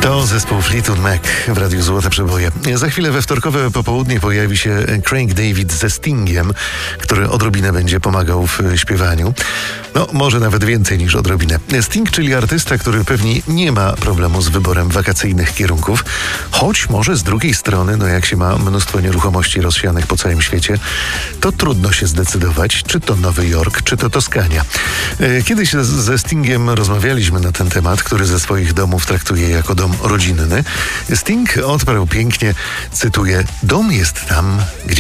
To zespół Fleetwood Mac w Radiu Złote Przeboje. Za chwilę we wtorkowe popołudnie pojawi się Craig David ze Stingiem, który odrobinę będzie pomagał w śpiewaniu. No, może nawet więcej niż odrobinę. Sting, czyli artysta, który pewnie nie ma problemu z wyborem wakacyjnych kierunków, choć może z drugiej strony, no jak się ma mnóstwo nieruchomości rozsianych po całym świecie, to trudno się zdecydować, czy to Nowy Jork, czy to Toskania. Kiedyś ze Stingiem rozmawialiśmy na ten temat, który ze swoich domów traktuje jako dom rodzinny. Sting odparł pięknie, cytuję: dom jest tam, gdzie